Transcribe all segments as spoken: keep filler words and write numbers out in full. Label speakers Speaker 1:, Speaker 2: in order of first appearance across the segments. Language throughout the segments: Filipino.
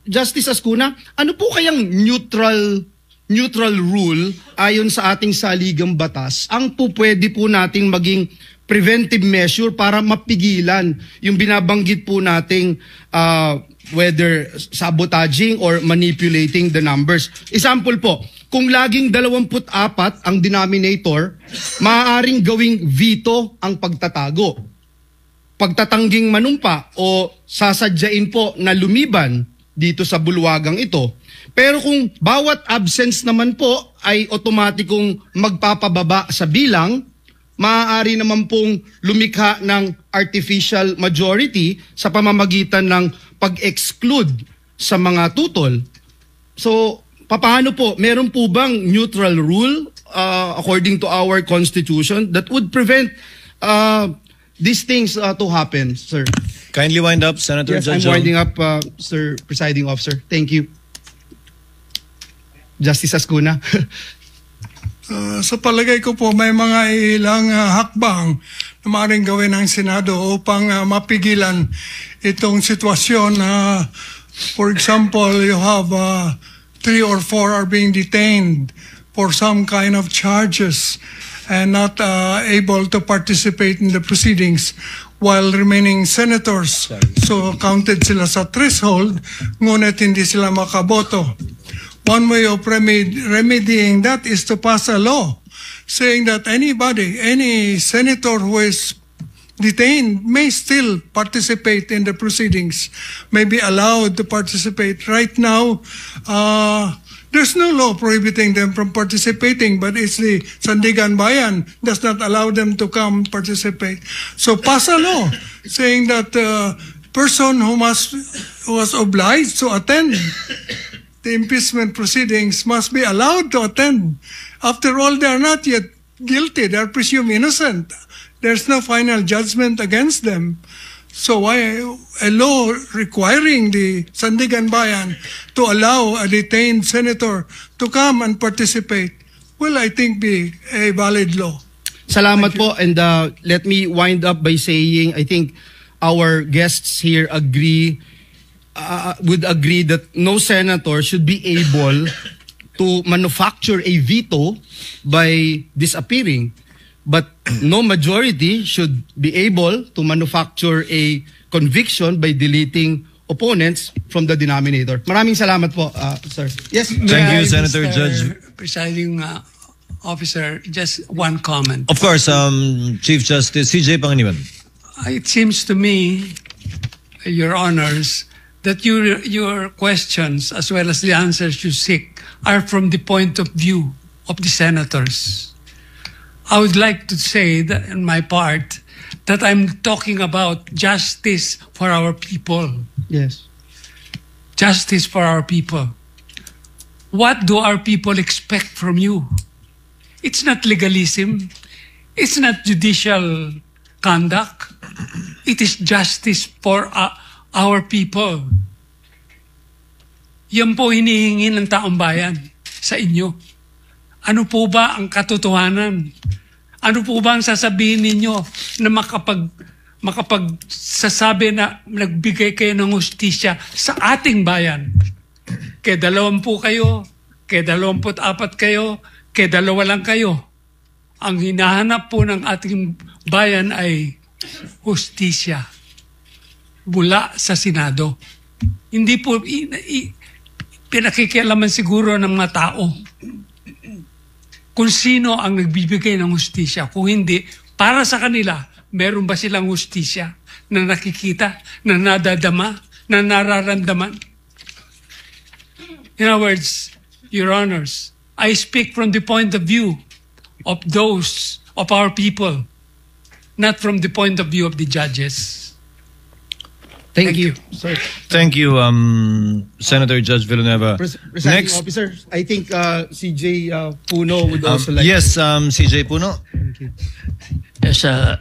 Speaker 1: Justice Ascuna, ano po kayang neutral neutral rule ayon sa ating saligang batas ang po pwede po nating maging preventive measure para mapigilan yung binabanggit po nating uh, whether sabotaging or manipulating the numbers? Example po, kung laging dalawampu't apat ang denominator, maaaring gawing veto ang pagtatago. Pagtatangging manumpa o sasadyain po na lumiban dito sa bulwagang ito. Pero kung bawat absence naman po ay otomatikong magpapababa sa bilang, maaari naman pong lumikha ng artificial majority sa pamamagitan ng pag-exclude sa mga tutol. So, paano po? Meron po bang neutral rule uh, according to our constitution that would prevent uh, these things uh, to happen, sir?
Speaker 2: Kindly wind up, Senator
Speaker 1: Yes,
Speaker 2: Judge.
Speaker 1: I'm winding up, uh, Sir Presiding Officer. Thank you. Justice Ascuna.
Speaker 3: uh, sa palagay ko po, may mga ilang uh, hakbang na maaaring gawin ng Senado upang uh, mapigilan itong sitwasyon. Uh, for example, you have uh, three or four are being detained for some kind of charges and not uh, able to participate in the proceedings while remaining senators. Sorry. So counted sila sa threshold, ngunit hindi sila makaboto. One way of remedy, remedying that is to pass a law saying that anybody, any senator who is detained may still participate in the proceedings, may be allowed to participate. Right now, uh, there's no law prohibiting them from participating, but it's the Sandigan Bayan does not allow them to come participate. So pass a law saying that uh, person who must who was obliged to attend the impeachment proceedings must be allowed to attend. After all, they are not yet guilty. They are presumed innocent. There's no final judgment against them. So why a law requiring the Sandigan Bayan to allow a detained senator to come and participate will, I think, be a valid law.
Speaker 1: Salamat po. And uh, let me wind up by saying, I think our guests here agree Uh, would agree that no senator should be able to manufacture a veto by disappearing, but no majority should be able to manufacture a conviction by deleting opponents from the denominator. Maraming salamat po, uh, sir. Yes.
Speaker 2: Thank you, Senator
Speaker 4: Mister
Speaker 2: Judge.
Speaker 4: Presiding uh, Officer, just one comment.
Speaker 2: Of course, um, Chief Justice C J Pangilinan.
Speaker 4: It seems to me, Your Honors, that your, your questions as well as the answers you seek are from the point of view of the senators. I would like to say that in my part that I'm talking about justice for our people.
Speaker 1: Yes.
Speaker 4: Justice for our people. What do our people expect from you? It's not legalism. It's not judicial conduct. It is justice for uh, our people. Yan po hinihingi ng taong bayan sa inyo. Ano po ba ang katotohanan? Ano po ba ang sasabihin ninyo na makapag, makapagsasabi na nagbigay kayo ng hustisya sa ating bayan? Kaya dalawampu kayo, kaya dalawamput apat kayo, kaya dalawa lang kayo. Ang hinahanap po ng ating bayan ay hustisya. Mula sa Senado. Hindi po i, i, pinakikialaman siguro ng mga tao kung sino ang nagbibigay ng hustisya. Kung hindi, para sa kanila, meron ba silang hustisya na nakikita, na nadadama, na nararamdaman? In other words, Your Honors, I speak from the point of view of those, of our people, not from the point of view of the judges.
Speaker 1: Thank, Thank
Speaker 4: you.
Speaker 1: you. Sir.
Speaker 2: Thank you, um, Senator Judge Villanueva.
Speaker 1: Pres Presiding
Speaker 2: Next,
Speaker 1: Officer, I think uh, C J uh, Puno would also
Speaker 2: um,
Speaker 1: like
Speaker 2: yes,
Speaker 1: to...
Speaker 2: um, C J Puno.
Speaker 1: Thank you.
Speaker 5: Yes, uh,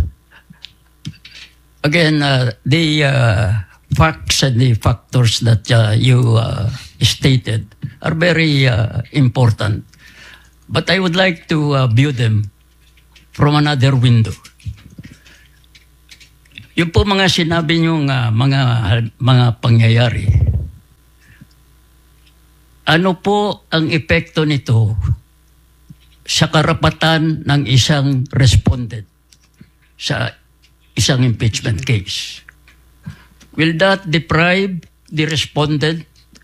Speaker 5: again, uh, the uh, facts and the factors that uh, you uh, stated are very uh, important. But I would like to uh, view them from another window. Yung po mga sinabi niyong uh, mga, mga pangyayari, ano po ang epekto nito sa karapatan ng isang respondent sa isang impeachment case? Will that deprive the respondent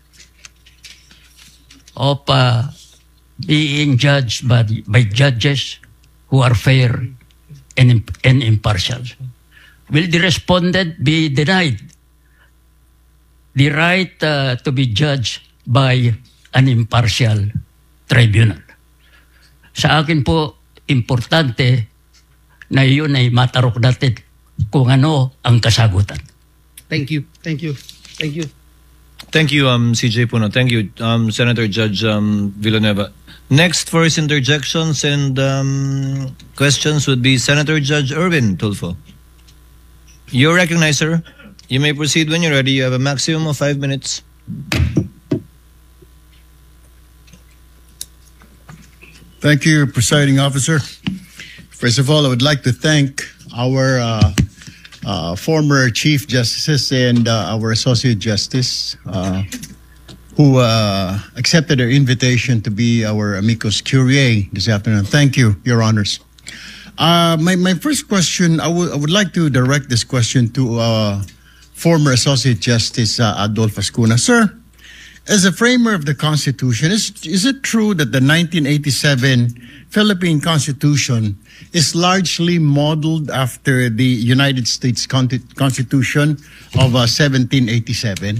Speaker 5: of uh, being judged by, by judges who are fair and, imp- and impartial? Will the respondent be denied the right uh, to be judged by an impartial tribunal? Sa akin po, importante na yun ay matarok natin kung ano ang kasagutan.
Speaker 1: Thank you. Thank you. Thank you.
Speaker 2: Thank you, um, C J Puno. Thank you, um, Senator Judge um, Villanueva. Next for his interjections and um, questions would be Senator Judge Erwin Tulfo. You're recognized, sir. You may proceed when you're ready. You have a maximum of five minutes.
Speaker 6: Thank you, Presiding Officer. First of all, I would like to thank our uh, uh, former Chief Justices and uh, our Associate Justice uh, who uh, accepted our invitation to be our amicus curiae this afternoon. Thank you, Your Honors. Uh, my, my first question, I would I would like to direct this question to uh, former Associate Justice uh, Adolfo Ascuna. Sir, as a framer of the Constitution, is, is it true that the nineteen eighty-seven Philippine Constitution is largely modeled after the United States Conti- Constitution of uh, seventeen eighty-seven?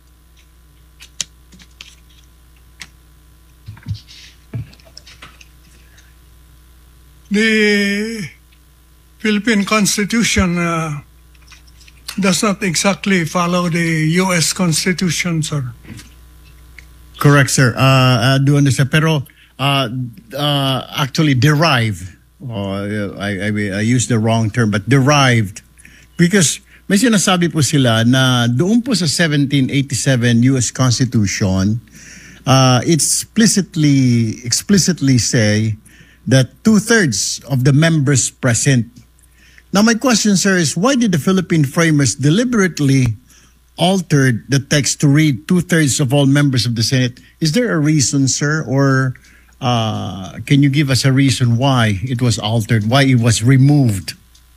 Speaker 3: The Philippine Constitution uh, does not exactly follow the U S Constitution, sir.
Speaker 6: Correct, sir. Uh, I do understand. Pero uh, uh, actually derived, uh, I, I, I used the wrong term, but derived. Because may sinasabi po sila na doon po sa seventeen eighty-seven U S Constitution, uh, it explicitly, explicitly say that two-thirds of the members present. Now my question, sir, is why did the Philippine framers deliberately altered the text to read two-thirds of all members of the Senate? Is there a reason, sir, or uh, can you give us a reason why it was altered, why it was removed?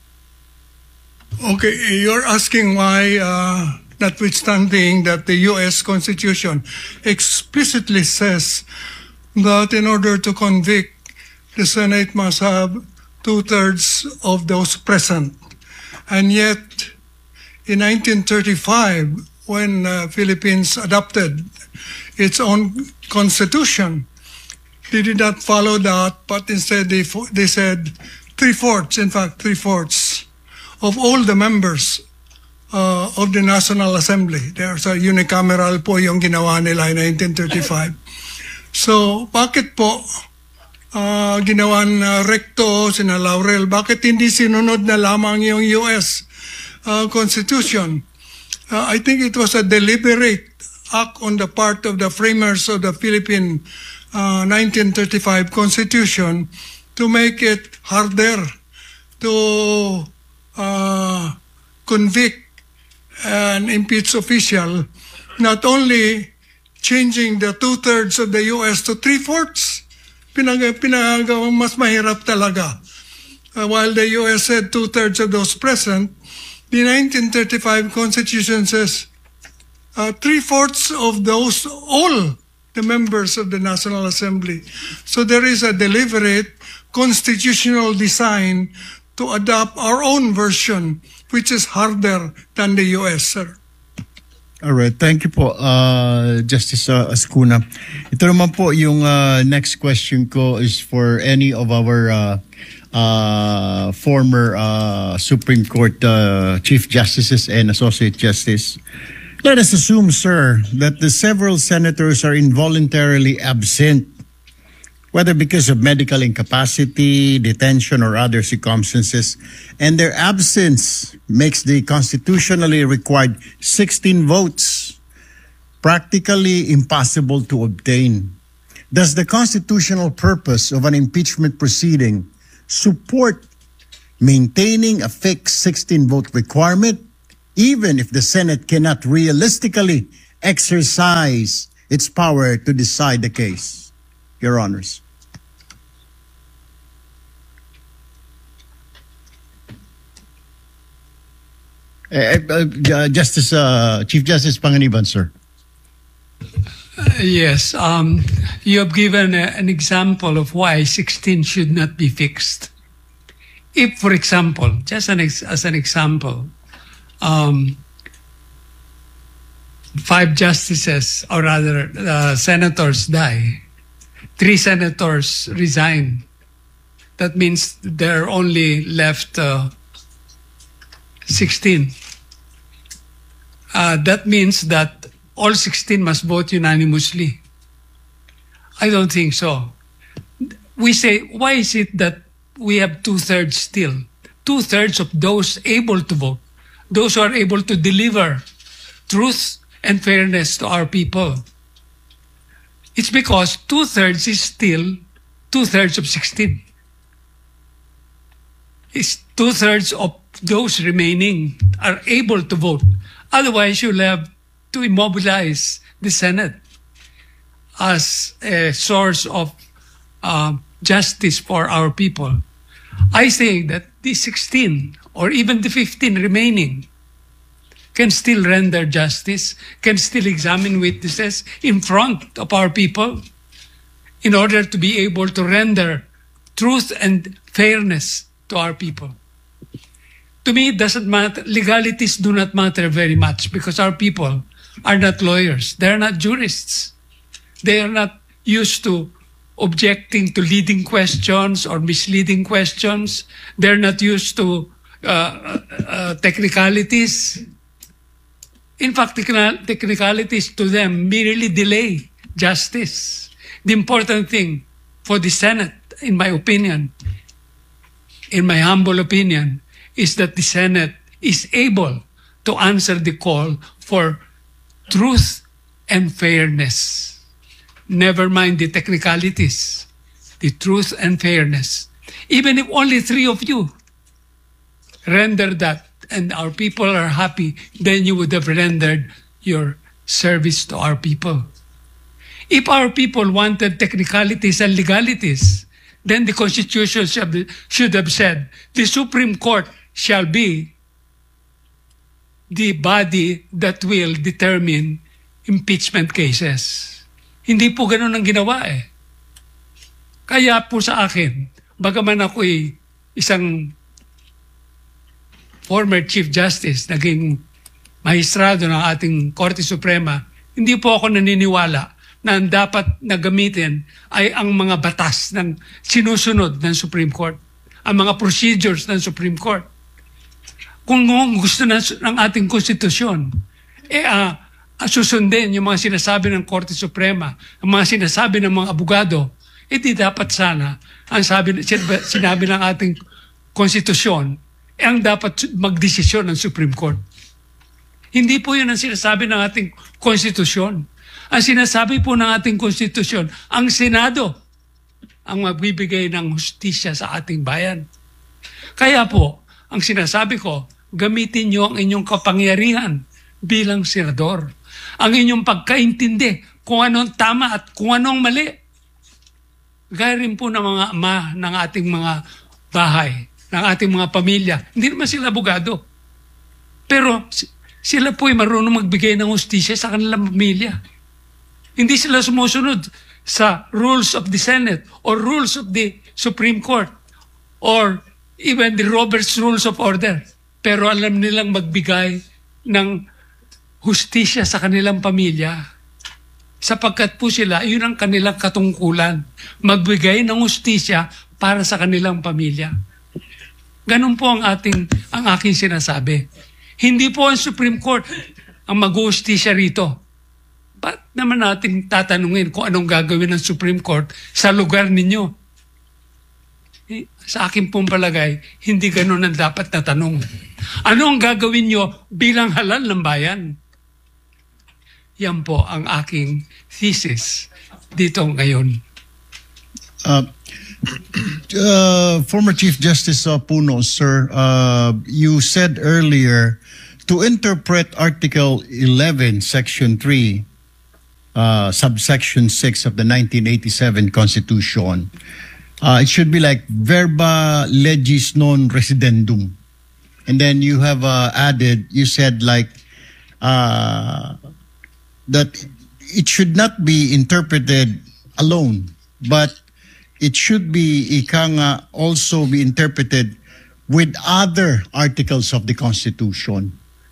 Speaker 3: Okay, you're asking why, uh, notwithstanding that the U S Constitution explicitly says that in order to convict, the Senate must have two-thirds of those present. And yet, in nineteen thirty-five, when uh, Philippines adopted its own constitution, they did not follow that, but instead they, fo- they said three-fourths, in fact, three-fourths of all the members uh, of the National Assembly. There's a unicameral po yung ginawa nila in nineteen thirty-five. So, bakit po uh, ginawan uh, recto, sina Laurel, bakit hindi sinunod na lamang yung U S Uh, Constitution? Uh, I think it was a deliberate act on the part of the framers of the Philippine uh, nineteen thirty-five Constitution to make it harder to uh, convict an impeached official, not only changing the two-thirds of the U S to three-fourths, pinag- pinagawang mas mahirap talaga. Uh, while the U S said two-thirds of those present, the nineteen thirty-five Constitution says uh, three-fourths of those, all the members of the National Assembly. So there is a deliberate constitutional design to adopt our own version, which is harder than the U S, sir.
Speaker 6: All right, thank you po, uh, Justice uh, Ascuna. Ito naman po yung uh, next question ko is for any of our uh, uh, former uh, Supreme Court uh, Chief Justices and Associate Justice. Let us assume, sir, that the several senators are involuntarily absent, whether because of medical incapacity, detention, or other circumstances, and their absence makes the constitutionally required sixteen votes practically impossible to obtain. Does the constitutional purpose of an impeachment proceeding support maintaining a fixed sixteen-vote requirement, even if the Senate cannot realistically exercise its power to decide the case, Your Honors. Uh, uh, Justice, uh, Chief Justice Panganiban, sir.
Speaker 4: Yes, um, you have given a, an example of why sixteen should not be fixed. If, for example, just an ex- as an example, um, five justices, or rather uh, senators die, three senators resign, that means there are only left uh, sixteen. Uh, that means that all sixteen must vote unanimously. I don't think so. We say, why is it that we have two-thirds still? Two-thirds of those able to vote, those who are able to deliver truth and fairness to our people. It's because two-thirds is still two-thirds of sixteen. It's two-thirds of those remaining are able to vote. Otherwise, you'll have to immobilize the Senate as a source of uh, justice for our people. I say that the sixteen or even the fifteen remaining can still render justice, can still examine witnesses in front of our people in order to be able to render truth and fairness to our people. To me, it doesn't matter. Legalities do not matter very much because our people are not lawyers. They're not jurists. They are not used to objecting to leading questions or misleading questions. They're not used to uh, uh, technicalities. In fact, techni- technicalities to them merely delay justice. The important thing for the Senate, in my opinion, in my humble opinion, is that the Senate is able to answer the call for truth and fairness. Never mind the technicalities, the truth and fairness. Even if only three of you render that and our people are happy, then you would have rendered your service to our people. If our people wanted technicalities and legalities, then the Constitution should have said, the Supreme Court shall be the body that will determine impeachment cases. Hindi po ganun ang ginawa eh. Kaya po sa akin, bagaman ako'y isang former Chief Justice, naging mahistrado ng ating Korte Suprema, hindi po ako naniniwala na ang dapat na gamitin ay ang mga batas ng sinusunod ng Supreme Court, ang mga procedures ng Supreme Court. Kung gusto ng, ng ating konstitusyon, eh uh, susundin yung mga sinasabi ng Korte Suprema, ang mga sinasabi ng mga abogado, eh di dapat sana, ang sabi, sinabi ng ating konstitusyon, eh ang dapat magdesisyon ng Supreme Court. Hindi po yun ang sinasabi ng ating konstitusyon. Ang sinasabi po ng ating konstitusyon, ang Senado ang magbibigay ng hustisya sa ating bayan. Kaya po, ang sinasabi ko, gamitin nyo ang inyong kapangyarihan bilang senador. Ang inyong pagkaintindi kung anong tama at kung anong mali. Gaya rin po ng mga ama ng ating mga bahay, ng ating mga pamilya. Hindi naman sila abogado. Pero sila po ay marunong magbigay ng hustisya sa kanilang pamilya. Hindi sila sumusunod sa rules of the Senate or rules of the Supreme Court or even the Robert's Rules of Order. Pero alam nilang magbigay ng hustisya sa kanilang pamilya. Sapagkat po sila, yun ang kanilang katungkulan. Magbigay ng hustisya para sa kanilang pamilya. Ganun po ang ating ang aking sinasabi. Hindi po ang Supreme Court ang mag-hustisya rito. Ba't naman natin tatanungin kung anong gagawin ng Supreme Court sa lugar ninyo? Eh, sa akin pong palagay, hindi ganun ang dapat na tanong. Ano ang gagawin nyo bilang halal ng bayan? Yan po ang aking thesis dito ngayon.
Speaker 6: Uh, uh, former Chief Justice uh, Puno, sir, uh, you said earlier to interpret Article eleven, Section three, uh, subsection six of the nineteen eighty-seven Constitution, uh, it should be like verba legis non residendum. And then you have uh, added, you said like uh, that it should not be interpreted alone, but it should be ika nga, also be interpreted with other articles of the Constitution.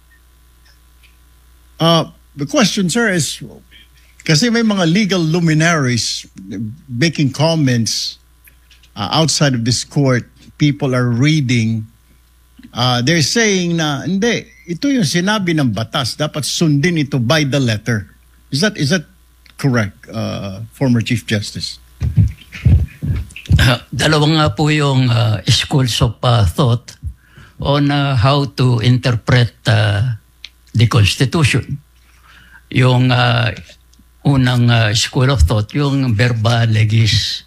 Speaker 6: Uh, the question, sir, is kasi may mga legal luminaries making comments uh, outside of this court. People are reading. Uh, they're saying na, hindi, ito yung sinabi ng batas. Dapat sundin ito by the letter. Is that is that correct, uh, former Chief Justice?
Speaker 5: Uh, dalawa nga po yung uh, schools of uh, thought on uh, how to interpret uh, the Constitution. Yung uh, unang uh, school of thought, yung verba legis,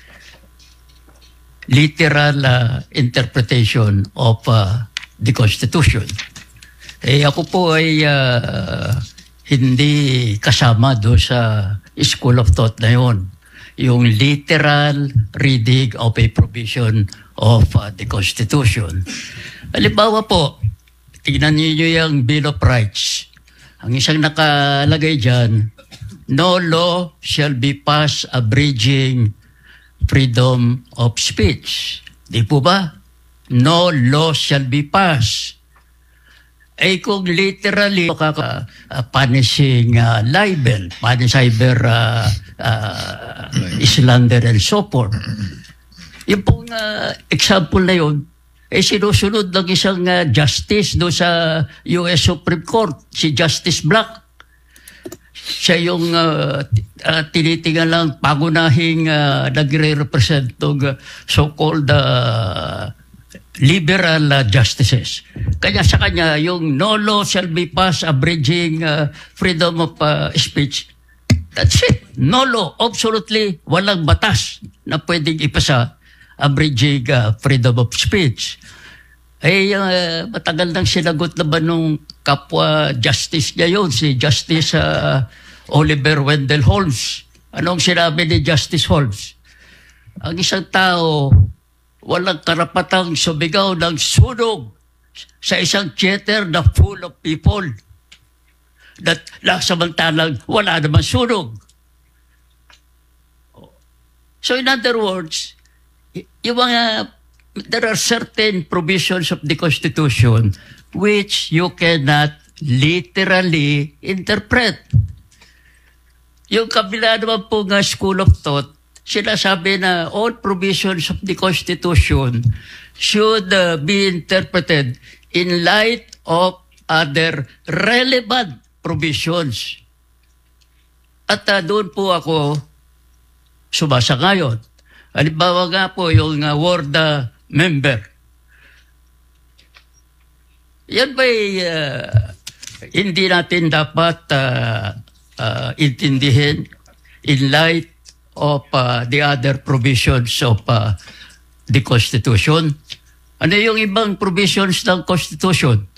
Speaker 5: literal uh, interpretation of uh, the Constitution. Eh ako po ay uh, hindi kasama do sa school of thought na yun. Yung literal reading of a provision of uh, the Constitution. Halimbawa po, tingnan niyo yung Bill of Rights. Ang isang nakalagay dyan, no law shall be passed abridging freedom of speech. Di po ba? No law shall be passed. Eh kung literally uh, uh, punishing uh, libel, punish cyber uh, uh, slander and so forth. Yung pong uh, example na yun, eh sinusunod ng isang uh, justice do sa U S Supreme Court, si Justice Black. Siya yung uh, uh, tinitingan lang pagunahing uh, nagre-represent ng uh, so-called uh, liberal uh, justices. Kaya sa kanya, yung no law shall be passed abridging uh, freedom of uh, speech. That's it. No law. Absolutely walang batas na pwedeng ipasa abridging uh, freedom of speech. Eh, uh, matagal nang sinagot na ba nung kapwa justice niya yun, si Justice uh, Oliver Wendell Holmes. Anong sinabi ni Justice Holmes? Ang isang tao, walang karapatang sumigaw ng sunog sa isang theater na full of people. That lang samantalang wala naman sunog. So in other words, yung mga, there are certain provisions of the Constitution which you cannot literally interpret. Yung kabila naman po nga school of thought, sinasabi na all provisions of the Constitution should uh, be interpreted in light of other relevant provisions. At uh, doon po ako sumasangayon. Halimbawa nga po yung uh, ward uh, member. Yan ba'y uh, hindi natin dapat uh, uh, intindihin in light of uh, the other provisions of uh, the Constitution? Ano yung ibang provisions ng Constitution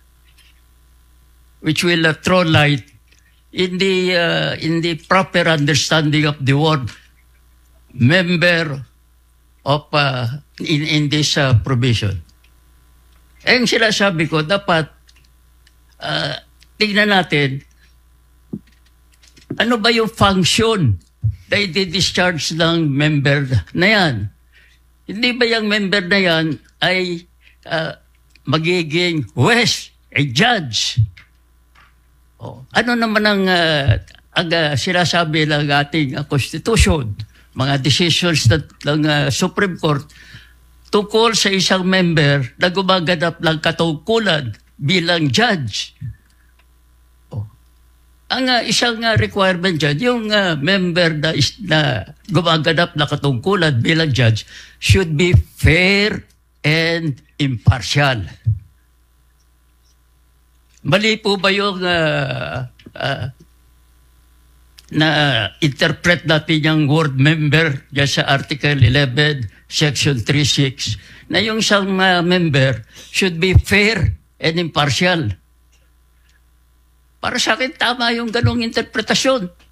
Speaker 5: which will uh, throw light in the uh, in the proper understanding of the word member of uh, in in this uh, provision? Eh, ang sinasabi ko, dapat uh, tingnan natin ano ba yung function na i-discharge ng member na yan. Hindi ba yung member na yan ay uh, magiging huwes, a judge? Oh, ano naman ang, uh, ang uh, sinasabi ng ating uh, Constitution, mga decisions ng uh, Supreme Court tungkol sa isang member na gumaganap ng katungkulan bilang judge? Ang uh, isang uh, requirement dyan, yung uh, member na, is, na gumaganap na katungkulan bilang judge should be fair and impartial. Mali po ba yung uh, uh, na interpret natin yung word member dyan sa Article eleven, Section three six, na yung isang uh, member should be fair and impartial? Para sa akin, tama yung ganong interpretasyon.